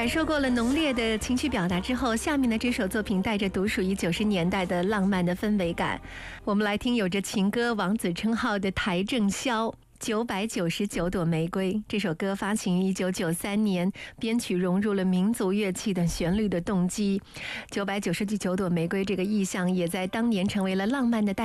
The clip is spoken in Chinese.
感受过了浓烈的情绪表达之后，下面的这首作品带着独属于90年代的浪漫的氛围感。我们来听有着情歌王子称号的邰正宵999朵玫瑰。这首歌发行于1993年，编曲融入了民族乐器的旋律的动机。999朵玫瑰这个意象也在当年成为了浪漫的代